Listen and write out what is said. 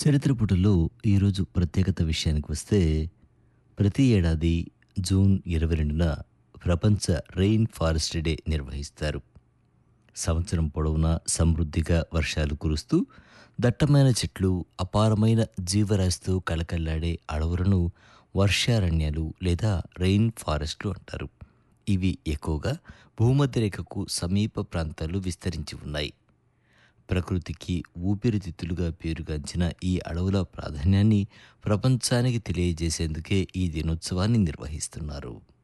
చరిత్ర పుటల్లో ఈరోజు ప్రత్యేకత విషయానికి వస్తే ప్రతి ఏడాది జూన్ 22న ప్రపంచ రెయిన్ ఫారెస్ట్ డే నిర్వహిస్తారు. సంవత్సరం పొడవునా సమృద్ధిగా వర్షాలు కురుస్తూ దట్టమైన చెట్లు, అపారమైన జీవరాశితో కళకళలాడే అడవులను వర్షారణ్యాలు లేదా రెయిన్ ఫారెస్ట్లు అంటారు. ఇవి ఎక్కువగా భూమధ్యరేఖకు సమీప ప్రాంతాల్లో విస్తరించి ఉన్నాయి. ప్రకృతికి ఊపిరితిత్తులుగా పేరుగాంచిన ఈ అడవుల ప్రాధాన్యాన్ని ప్రపంచానికి తెలియజేసేందుకే ఈ దినోత్సవాన్ని నిర్వహిస్తున్నారు.